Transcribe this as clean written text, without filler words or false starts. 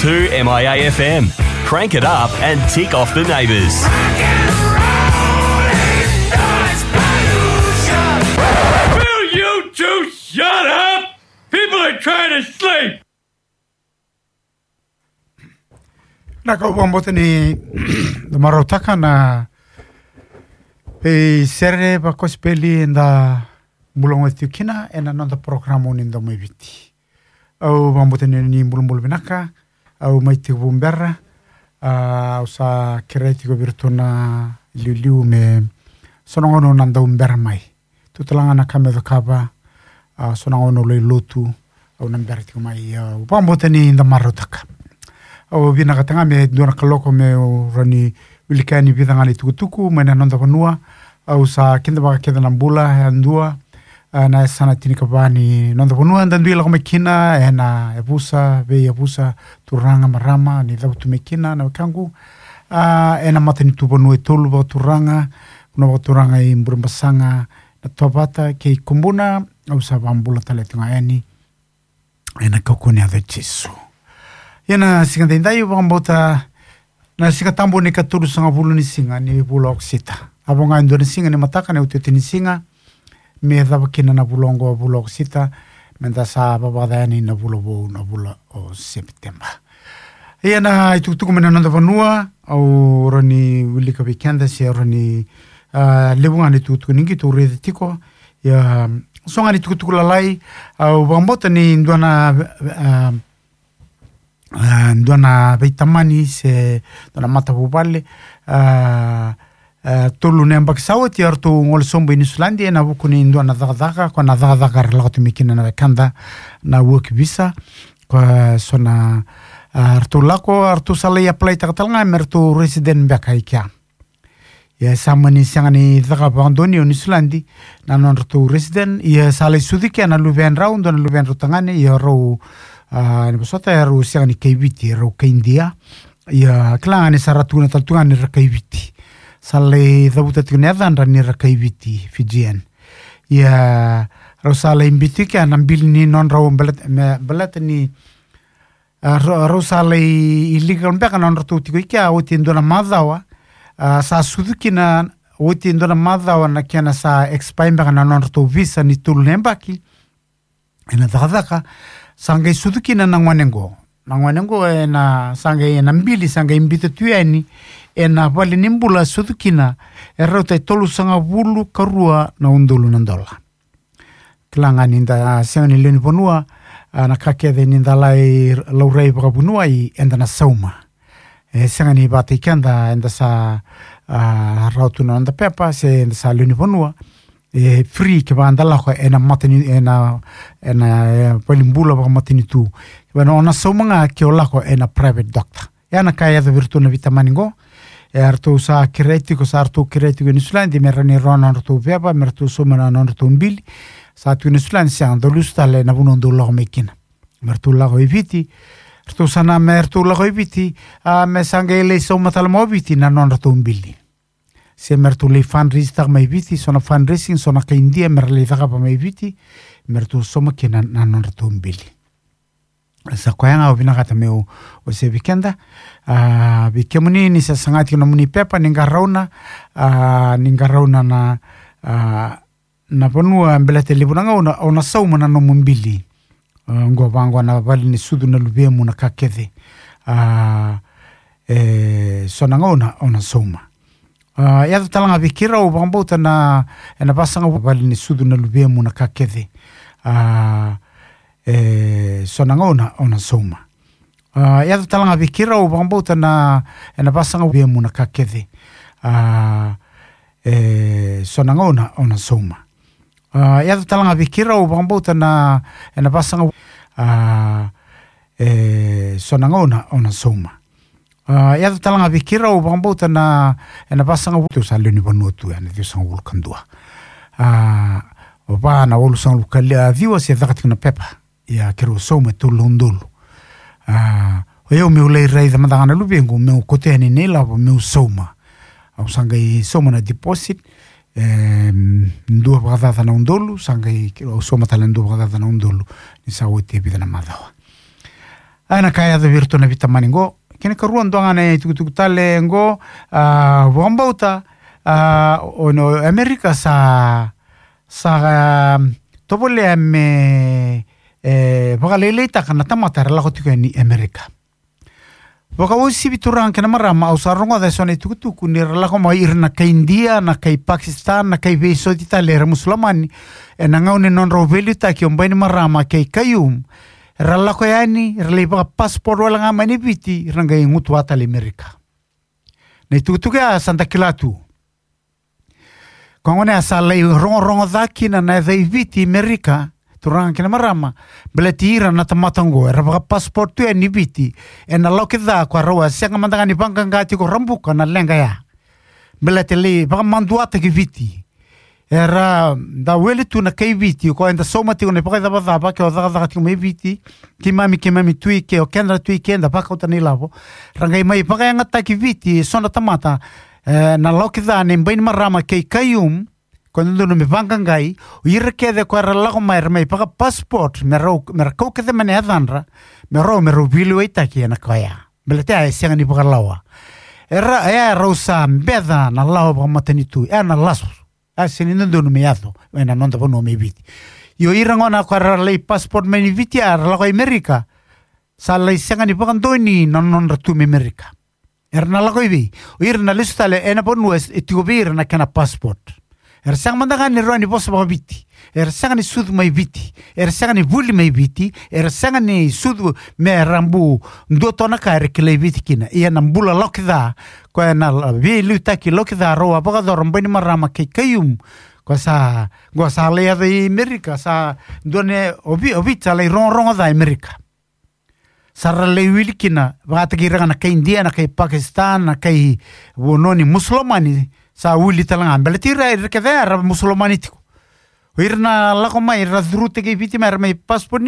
2MIA FM. Crank it up and tick off the neighbours. Will you two shut up? People are trying to sleep. Naka wambotani the marotaka na pe serre ba kospeli nda bulong etukina en another program on in the meviti. Au wambotani ni bulmbul binaka au maiti bumbera au sa kreatiko virtuna liu me sonongono nanda umbera mai. Tutalanga na kamedo kaba sonongono le lotu au nambera tiko mai wambotani in the marotaka. O vina katanga me dona kaloko me o rani wilikani vidanga ni tukutuku me na nonda vanua au sa kinda baka keda nambula andua na sana tinika bani nonda vanua ndandui lako mekina na ebusa ve ebusa turanga marama ni dabu tumekina na wakangu na mata ni tuvanua tolu ba turanga kuna ba turanga I mbrumbasanga na tobata ke kumbuna au sa bambula taletunga yani na kokoni ave Jesu. Yana singa ndai wambota na singa tambo ni katuru sanga bulu ni singa ni bulok sita. Abonga ndo ni singa ni mataka ni utete ni singa me daba kina na bulongo bulok sita menda sa babada ni na bulobo na bula o September. Yana itutuku mena nanda vanua au rani wilika weekenda si rani lebunga ni tutuku ningi tu rede tiko ya songa ni tukutuku lalai au wambota ni ndwana ndona veitamani se dona mata bubale tolu nembak sawati artu ngol sombo in Islandi na bukuni ndona dagdaga kona dagdaga relatu mikina na kanda na work visa kwa sona artu lako artu sala apply takalanga mertu resident bakaika ya samani sangani daga bandoni in Islandi na non artu resident ya sala sudike na luven round na luven rutangane ya ro ni basota ya rusia ni kaibiti ro kaindia ya klanga ni saratuna taltunga ni kaibiti sale dabuta tuneda ni kaibiti Fijian ya rosala imbiti ka nambil ni non raw belat ni rosala illegal mbeka non rotutiko ikia otindona madawa sa sudukina otindona madawa na kiana sa expire mbeka non rotu visa ni tulnembaki ena dadaka sangai suduki na nangwanengo na sangai na mbili sangai mbita tueni na vale nimbula suduki na rauta tolu sanga bulu karua na undulu nandola klanga ninda sangani leni bonua na kakede ninda lai laurei bakabunua I enda na sauma sangani bata ikanda enda sa rautu na nda pepa se enda sa leni bonua free ke bandala ko ena matini ena palimbula ba matini tu ke na ona somanga ke ola ko ena private doctor yana kaya da virtuna vitamaningo arto sa kreatiko sa arto kreatiko in Islandi merani rona arto beba merto somana arto mbili sa tu in Islandi sa andolustale na bunondo lo mekina merto la eviti arto sana merto la eviti me sangele somatal mobiti na non arto mbili se mertu le fundraising mai viti sona fundraising sona ka India merle daga pa mai viti mertu soma kena na norto mbili sa kwanga obina kata meu o se weekenda bikemuni ni sa sangati no muni pepa ninga rauna na ponua mbelete libunanga ona sauma na no mbili ngo bango na vali ni sudu na lubemu na kakethe sona ngona ona sauma ya talanga bikira o bambota na pasanga vali ni sudu na lubemu na kakethe sona ngona ona sauma ya talanga bikira o bambota na pasanga lubemu na kakethe sona ngona ona sauma ya talanga bikira o bambota na pasanga sona ngona ona sauma ya talanga bikira o bambota na pasanga tu saluni bonutu ya ni sang vulkandua o ba na wolu sang lukalia viwa se dakatina pepa ya kero sauma tu londolo o eu meu lei rei da madanga lubengo meu koteni nela meu sauma au sangai sauma na deposit ndua bagada na undolu sangai o soma talendo bagada na undolu ni sawote bidana madawa Ana kaya the virtu na vita maningo. Kene karuan doangane tukutuk tale ngo wambauta ono Amerika sa topole ame bagalele takana tamata la kotuka ni Amerika. Waka usi biturang kena marama au sarongo da sone tukutuku ni la ko mai irna ka India na kai Pakistan na kai beso di tale muslimani enanga une non roveli ta ki ombaini marama kai kayum rala ko yani rala ba passport wala nga mani biti ranga ngutu ata le Amerika. Na tukutuka Santa Kilatu. Kongone asala rongo daki na dai viti Amerika turang kena marama belatira na tamatango era ba passport tu ni viti en la ke da kwa roa senga mandanga ni banga ngati ko rambuka na lenga ya belateli ba manduata ki viti era da wele tu na kai viti ko enda somati ko ne pa da ba ke o da ti me viti ki mami tu ke o kendra tu ke enda pa ko tani lavo rangai mai pa nga ta ki viti sona tamata na lokida ne bain marama ke kayum quando non mi vangangai o irkede ko era lago mai mai pa passport me ko ke de mane adanra me ro bilu ita ki na kaya beleta e senga ni pa lawa era rosa beda na lawa pa matanitu na laso asini non mi ato na non dopo no mi viti io irangona ko era lei passport me ni viti ar lago Amerika sa lei senga ni pa ndoni non ratu mi Amerika na lago ibi o irna listale na ponu etibir na kana passport sang mandaga ni roni bosa ba biti sang ni sudu mai biti sang ni buli mai biti sang ni sudu me rambu ndoto na ka rekle biti kina ia na mbula lokida ko na vi luta ki lokida roa ba do rombani marama ke kayum ko sa go sa le de Amerika sa done obi tale ron da Amerika sarra le wilikina ba ta ki rana ka India na ka Pakistan na ka wononi muslimani sa wili talanga beletira irkevera muslimanitiku irna la koma irra drute ke viti mer mai passport